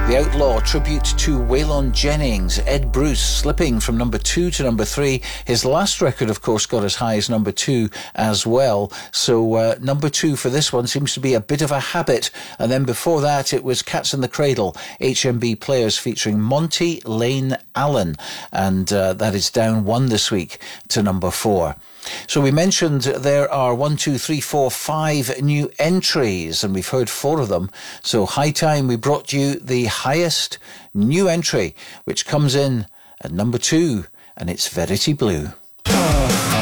The Outlaw, tribute to Waylon Jennings. Ed Bruce slipping from number 2 to number 3. His last record, of course, got as high as number 2 as well. So number 2 for this one seems to be a bit of a habit. And then before that, it was Cats in the Cradle, HMB Players featuring Monty Lane Allen. And that is down 1 this week to number 4. So we mentioned there are 5 new entries, and we've heard 4 of them. So high time we brought you the highest new entry, which comes in at number 2, and it's Verity Blue.